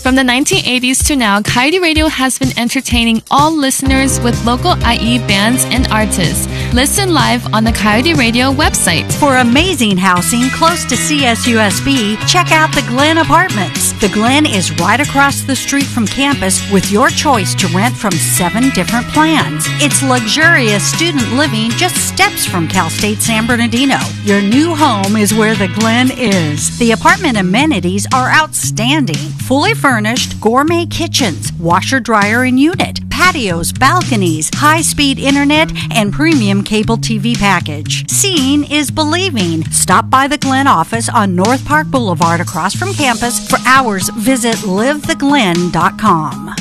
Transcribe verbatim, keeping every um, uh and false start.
From the nineteen eighties to now, Coyote Radio has been entertaining all listeners with local I E bands and artists. Listen live on the Coyote Radio website. For amazing housing close to C S U S B, check out the Glen Apartments. The Glen is right across the street from campus with your choice to rent from seven different plans. It's luxurious student living just steps from Cal State San Bernardino. Your new home is where the Glen is. The apartment amenities are outstanding. Fully furnished, gourmet kitchens, washer, dryer, and unit, patios, balconies, high-speed internet, and premium cable T V package. Seeing is believing. Stop by the Glen office on North Park Boulevard across from campus. For hours, visit live the glen dot com.